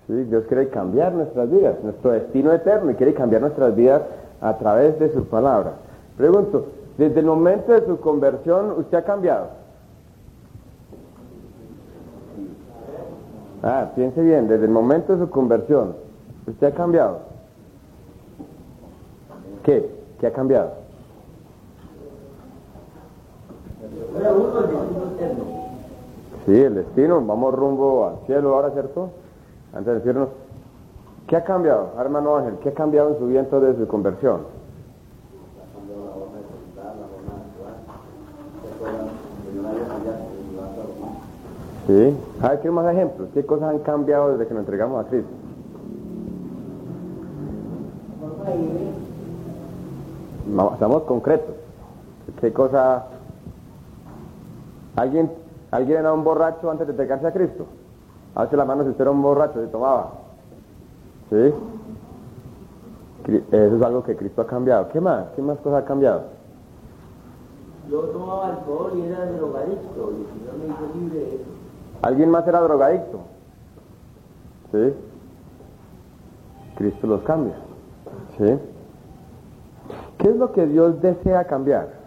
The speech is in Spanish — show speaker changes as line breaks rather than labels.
¿Sí? Dios quiere cambiar nuestras vidas, nuestro destino eterno, y quiere cambiar nuestras vidas a través de su palabra. Pregunto, desde el momento de su conversión, ¿usted ha cambiado? Piense bien, desde el momento de su conversión, ¿usted ha cambiado? ¿Qué? ¿Qué ha cambiado? Sí, el destino, vamos rumbo al cielo ahora, ¿cierto? Antes de decirnos, ¿qué ha cambiado, hermano Ángel? ¿Qué ha cambiado en su vida entonces de su conversión? Sí. A ver, ¿qué más ejemplos? ¿Qué cosas han cambiado desde que nos entregamos a Cristo? Estamos concretos. ¿Qué cosa? ¿Alguien era un borracho antes de entregarse a Cristo? Hace la mano si usted era un borracho, se tomaba. ¿Sí? Eso es algo que Cristo ha cambiado. ¿Qué más? ¿Qué más cosas ha cambiado?
Yo tomaba alcohol y era drogadicto, y el Señor me hizo libre de eso.
¿Alguien más era drogadicto? ¿Sí? Cristo los cambia. ¿Sí? ¿Qué es lo que Dios desea cambiar?